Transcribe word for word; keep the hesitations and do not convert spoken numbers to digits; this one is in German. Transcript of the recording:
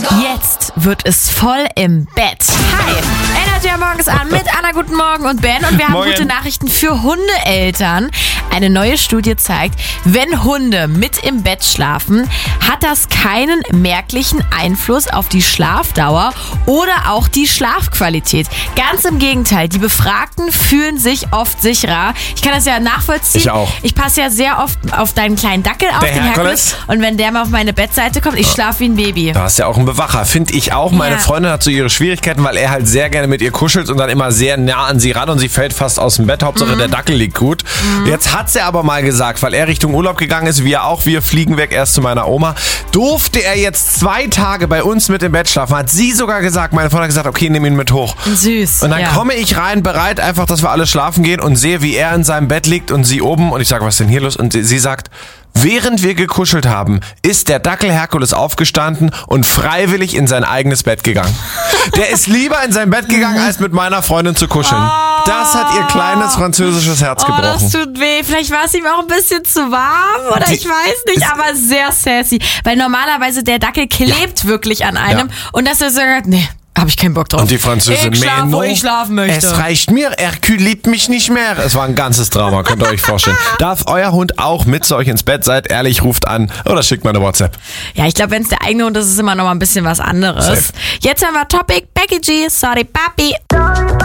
Jetzt wird es voll im Bett. Hi, Energy am morgens an mit Anna, guten Morgen und Ben. Und wir haben Morgen. gute Nachrichten für Hundeeltern. Eine neue Studie zeigt, wenn Hunde mit im Bett schlafen, hat das keinen merklichen Einfluss auf die Schlafdauer oder auch die Schlafqualität. Ganz im Gegenteil, die Befragten fühlen sich oft sicherer. Ich kann das ja nachvollziehen. Ich auch. Ich passe ja sehr oft auf deinen kleinen Dackel auf, Der den Herkules. Und wenn der mal auf meine Bettseite kommt, ich schlafe wie ein Baby. Du hast ja auch einen Bewacher, finde ich auch. Meine Ja. Freundin hat so ihre Schwierigkeiten, weil er halt sehr gerne mit ihr kuschelt und dann immer sehr nah an sie ran und sie fällt fast aus dem Bett. Hauptsache Mhm. der Dackel liegt gut. Mhm. Jetzt hat's er aber mal gesagt, weil er Richtung Urlaub gegangen ist, wir auch, wir fliegen weg erst zu meiner Oma. Durfte er jetzt zwei Tage bei uns mit im Bett schlafen, hat sie sogar gesagt, meine Freundin hat gesagt, okay, nimm ihn mit hoch. Süß. Und dann ja. komme ich rein, bereit einfach, dass wir alle schlafen gehen und sehe, wie er in seinem Bett liegt und sie oben und ich sage, was ist denn hier los? Und sie, sie sagt, während wir gekuschelt haben, ist der Dackel Herkules aufgestanden und freiwillig in sein eigenes Bett gegangen. Der ist lieber in sein Bett gegangen, als mit meiner Freundin zu kuscheln. Das hat ihr kleines französisches Herz Oh, das gebrochen. tut weh. Vielleicht war es ihm auch ein bisschen zu warm oder Die- ich weiß nicht, ist- aber sehr sassy. Weil normalerweise der Dackel klebt wirklich an einem Ja. und dass er sagt, nee, hab ich keinen Bock drauf. Und die Französin, ich schlaf, wo mais non, ich schlafen möchte. es reicht mir, Hercule liebt mich nicht mehr. Es war ein ganzes Drama, könnt ihr euch vorstellen. Darf euer Hund auch mit zu euch ins Bett? Seid ehrlich, ruft an oder schickt mal eine WhatsApp. Ja, ich glaube, wenn es der eigene Hund ist, ist es immer noch mal ein bisschen was anderes. Safe. Jetzt haben wir Topic, Becky G, sorry, Papi.